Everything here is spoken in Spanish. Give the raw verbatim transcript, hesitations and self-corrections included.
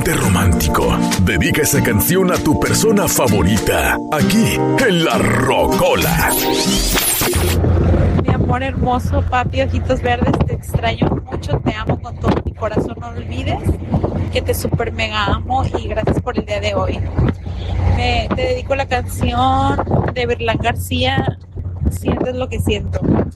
Ponte romántico. Dedica esa canción a tu persona favorita. Aquí, en La Rocola. Mi amor hermoso, papi, ojitos verdes, te extraño mucho, te amo con todo mi corazón, no olvides que te super mega amo y gracias por el día de hoy. Me, te dedico la canción de Berlán García, Sientes lo que siento.